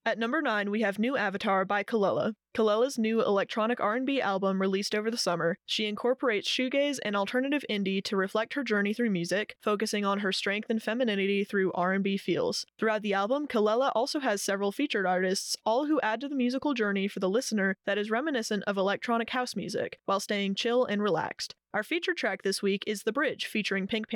At number 9, we have New Avatar by Kelela. Kelela's new electronic R&B album released over the summer. She incorporates shoegaze and alternative indie to reflect her journey through music, focusing on her strength and femininity through R&B feels. Throughout the album, Kelela also has several featured artists, all who add to the musical journey for the listener that is reminiscent of electronic house music, while staying chill and relaxed. Our featured track this week is The Bridge featuring Pink Panther.